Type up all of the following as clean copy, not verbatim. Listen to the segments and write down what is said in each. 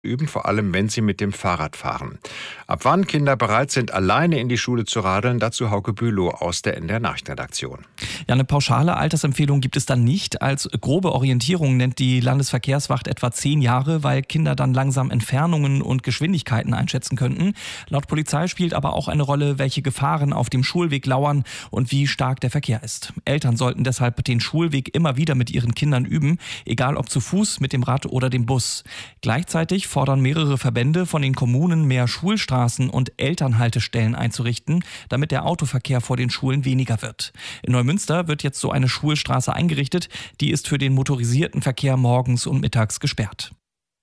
üben, vor allem wenn sie mit dem Fahrrad fahren. Ab wann Kinder bereit sind, alleine in die Schule zu radeln, dazu Hauke Bülow aus der NDR Nachrichtenredaktion. Ja, eine pauschale Altersempfehlung gibt es dann nicht. Als grobe Orientierung nennt die Landesverkehrswacht etwa 10 Jahre, weil Kinder dann langsam Entfernungen und Geschwindigkeiten einschätzen könnten. Laut Polizei spielt aber auch eine Rolle, welche Gefahren auf dem Schulweg lauern und wie stark der Verkehr ist. Eltern sollten deshalb den Schulweg immer wieder mit ihren Kindern üben, egal ob zu Fuß, mit dem Rad oder dem Bus. Gleichzeitig fordern mehrere Verbände von den Kommunen, mehr Schulstraßen und Elternhaltestellen einzurichten, damit der Autoverkehr vor den Schulen weniger wird. In Neumünster wird jetzt so eine Schulstraße eingerichtet, die ist für den motorisierten Verkehr morgens und mittags gesperrt.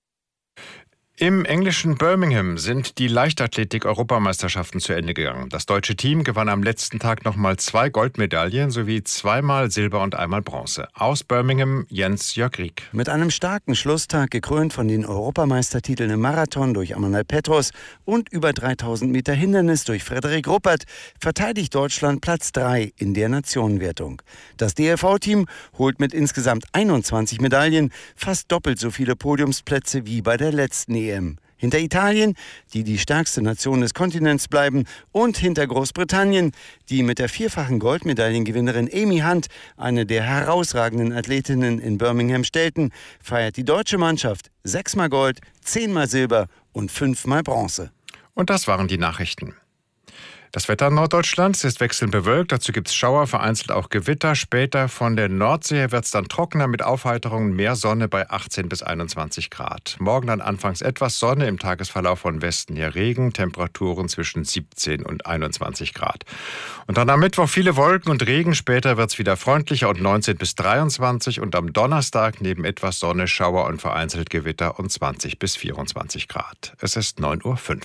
Im englischen Birmingham sind die Leichtathletik-Europameisterschaften zu Ende gegangen. Das deutsche Team gewann am letzten Tag nochmal 2 Goldmedaillen sowie 2-mal Silber und 1-mal Bronze. Aus Birmingham Jens-Jörg Rieck. Mit einem starken Schlusstag, gekrönt von den Europameistertiteln im Marathon durch Amanal Petros und über 3000 Meter Hindernis durch Frederik Ruppert, verteidigt Deutschland Platz 3 in der Nationenwertung. Das DLV-Team holt mit insgesamt 21 Medaillen fast doppelt so viele Podiumsplätze wie bei der letzten EM. Hinter Italien, die die stärkste Nation des Kontinents bleiben, und hinter Großbritannien, die mit der 4-fachen Goldmedaillengewinnerin Amy Hunt, eine der herausragenden Athletinnen in Birmingham, stellten, feiert die deutsche Mannschaft 6-mal Gold, 10-mal Silber und 5-mal Bronze. Und das waren die Nachrichten. Das Wetter in Norddeutschland ist wechselnd bewölkt, dazu gibt es Schauer, vereinzelt auch Gewitter. Später von der Nordsee wird es dann trockener mit Aufheiterungen, mehr Sonne bei 18 bis 21 Grad. Morgen dann anfangs etwas Sonne, im Tagesverlauf von Westen her Regen, Temperaturen zwischen 17 und 21 Grad. Und dann am Mittwoch viele Wolken und Regen, später wird es wieder freundlicher und 19 bis 23 und am Donnerstag neben etwas Sonne, Schauer und vereinzelt Gewitter und 20 bis 24 Grad. Es ist 9:05 Uhr.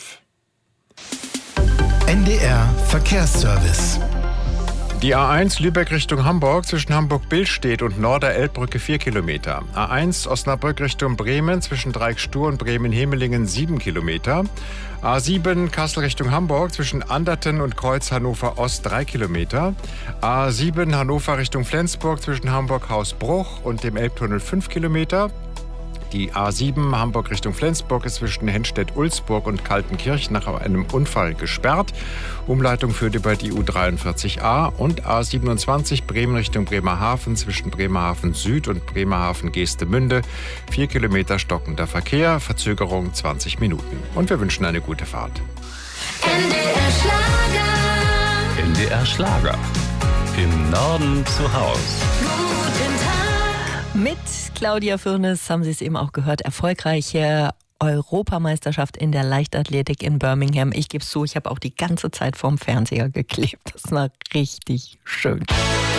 NDR Verkehrsservice. Die A1 Lübeck Richtung Hamburg zwischen Hamburg-Billstedt und Norder-Elbbrücke 4 Kilometer. A1 Osnabrück Richtung Bremen zwischen Dreieckstuhl und Bremen-Hemelingen 7 Kilometer. A7 Kassel Richtung Hamburg zwischen Anderten und Kreuz Hannover Ost 3 Kilometer. A7 Hannover Richtung Flensburg zwischen Hamburg-Hausbruch und dem Elbtunnel 5 Kilometer. Die A7 Hamburg Richtung Flensburg ist zwischen Hennstedt-Ulzburg und Kaltenkirchen nach einem Unfall gesperrt. Umleitung führt über die U43a und A27 Bremen Richtung Bremerhaven zwischen Bremerhaven Süd und Bremerhaven Geestemünde. 4 Kilometer stockender Verkehr, Verzögerung 20 Minuten. Und wir wünschen eine gute Fahrt. NDR Schlager. NDR Schlager. Im Norden zu Haus. Guten Tag. Mit Claudia Fürnes haben Sie es eben auch gehört, erfolgreiche Europameisterschaft in der Leichtathletik in Birmingham. Ich gebe es zu, ich habe auch die ganze Zeit vorm Fernseher geklebt. Das war richtig schön.